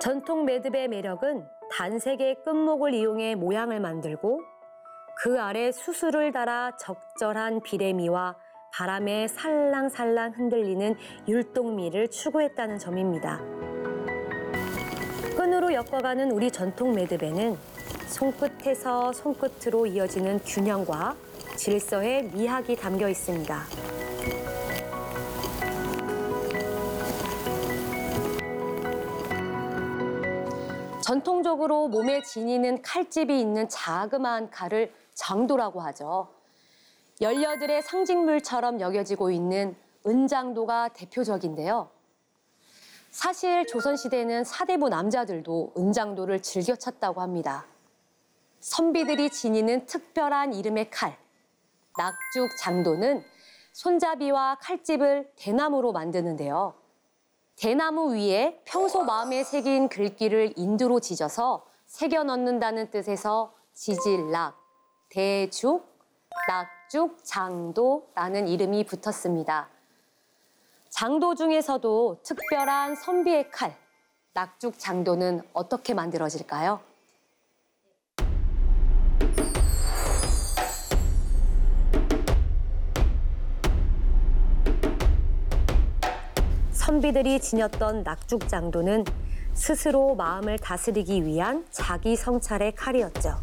전통 매듭의 매력은 단색의 끝목을 이용해 모양을 만들고 그 아래 수술을 달아 적절한 비래미와 바람에 살랑살랑 흔들리는 율동미를 추구했다는 점입니다. 끈으로 엮어가는 우리 전통 매듭에는 손끝에서 손끝으로 이어지는 균형과 질서의 미학이 담겨 있습니다. 전통적으로 몸에 지니는 칼집이 있는 자그마한 칼을 장도라고 하죠. 연려들의 상징물처럼 여겨지고 있는 은장도가 대표적인데요. 사실 조선시대는 사대부 남자들도 은장도를 즐겨 찼다고 합니다. 선비들이 지니는 특별한 이름의 칼, 낙죽장도는 손잡이와 칼집을 대나무로 만드는데요. 대나무 위에 평소 마음에 새긴 글귀를 인두로 지져서 새겨 넣는다는 뜻에서 지질낙, 대죽, 낙죽장도라는 이름이 붙었습니다. 장도 중에서도 특별한 선비의 칼, 낙죽장도는 어떻게 만들어질까요? 선비들이 지녔던 낙죽장도는 스스로 마음을 다스리기 위한 자기 성찰의 칼이었죠.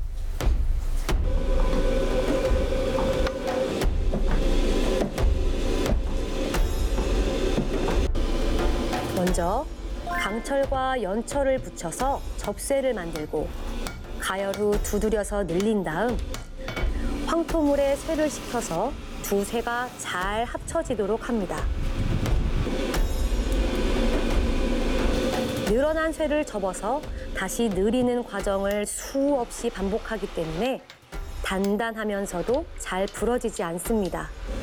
먼저 강철과 연철을 붙여서 접쇠를 만들고 가열 후 두드려서 늘린 다음 황토물에 쇠를 식혀서 두 쇠가 잘 합쳐지도록 합니다. 늘어난 쇠를 접어서 다시 늘리는 과정을 수없이 반복하기 때문에 단단하면서도 잘 부러지지 않습니다.